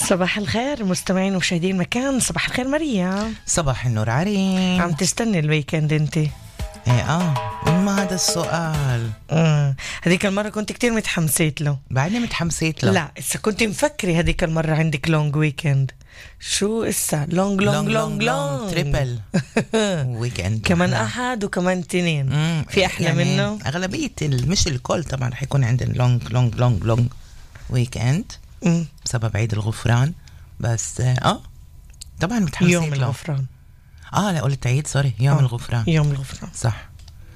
صباح الخير مستمعين ومشاهدين مكان. صباح الخير مريم. صباح النور عريم. عم تستني الويكند انت؟ ما هذا السؤال. هذيك المرة كنت كتير متحمسيت له. بعدني متحمسيت له. لا إسا كنت مفكري هذيك المرة عندك لونج ويكند. شو إسا لونج تريبل ويكند كمان أحد وكمان تنين. في أحلى يعني منه؟ أغلبية مش الكل طبعا رح يكون عندنا لونج ويكند بسبب عيد الغفران. بس طبعا متحمسين يوم الغفران. لا قلت عيد سوري يوم الغفران. يوم الغفران صح.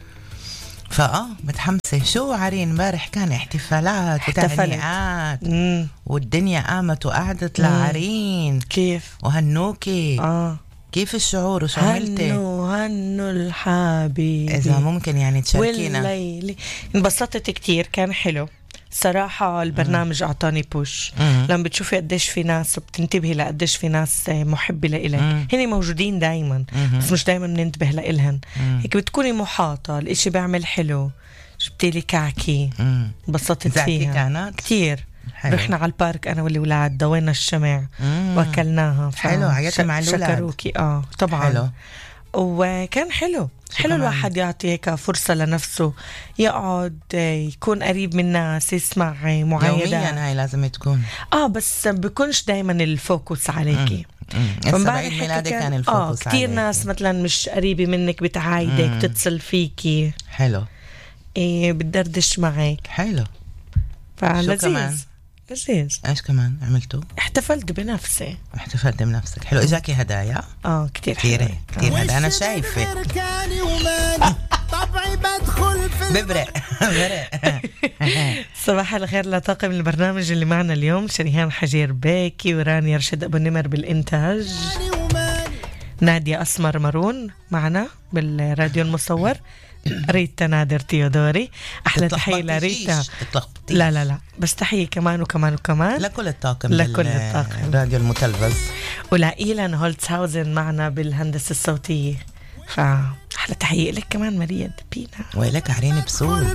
متحمسة. شو عرين امبارح كان احتفالات وتهنئات والدنيا قامت وقعدت لعرين. كيف وهنوكي كيف الشعور وشو عملتي؟ هنو الحبيبي إذا ممكن يعني تشاركينا. والليلي انبسطت كتير كان حلو صراحة. البرنامج أعطاني بوش. لما بتشوفي قديش في ناس وبتنتبهي لقديش في ناس محبة لإلك. هني موجودين دايما بس مش دايما بننتبه لإلهن. هيك بتكوني محاطة الاشي بيعمل حلو. جبتيلي كعكي انبسطت فيها كانت كتير. حلو. رحنا على البارك أنا والولاد ضوينا الشمع واكلناها. حلو عيطي مع الولاد. شكروكي طبعا حلو. وكان حلو الواحد يعطي هيك فرصة لنفسه يقعد يكون قريب من الناس يسمع معايدات. يوميا هاي لازم تكون بس بيكونش دايما الفوكس عليكي. بعيد ميلادك كان الفوكس كتير عليكي. ناس مثلا مش قريبة منك بتعايدك تتصل فيكي. حلو. بتدردش معك. حلو. فلذيذ لذيذ. ايش كمان عملتوا؟ احتفلت بنفسي. احتفلت بنفسك. حلو. اجاكي هدايا؟ كتير هدايا. انا شايفه طبعي بدخل في ببرق. صباح الخير لطاقم البرنامج اللي معنا اليوم. شريهان حجير بيكي ورانيا رشد ابو النمر بالانتاج. نادية اسمر مارون معنا بالراديو المصور. ريتا نادر تيودوري. احلى تحيه لريتا. لا بس تحيه كمان لكل الطاقم الراديو المتلفز. ولايلان هولتسهاوزن معنا بالهندسه الصوتيه. فاحلى تحيه لك كمان مريم بينا. ويلك عريني بسول.